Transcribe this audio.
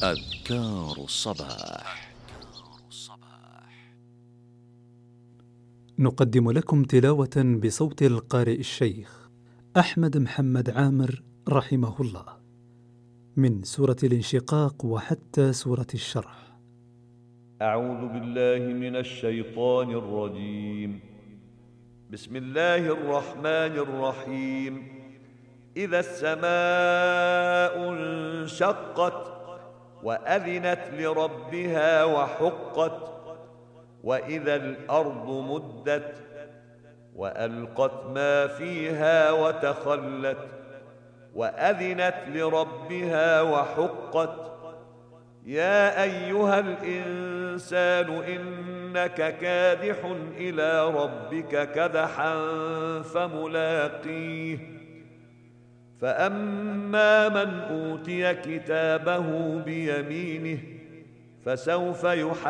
أذكار الصباح. نقدم لكم تلاوة بصوت القارئ الشيخ أحمد محمد عامر رحمه الله من سورة الانشقاق وحتى سورة الشرح. أعوذ بالله من الشيطان الرجيم. بسم الله الرحمن الرحيم. إذا السماء انشقت وأذنت لربها وحقت وإذا الأرض مدت وألقت ما فيها وتخلت وأذنت لربها وحقت. يا أيها الإنسان إنك كادح إلى ربك كدحا فملاقيه. فأما من أوتي كتابه بيمينه فسوف يحاسب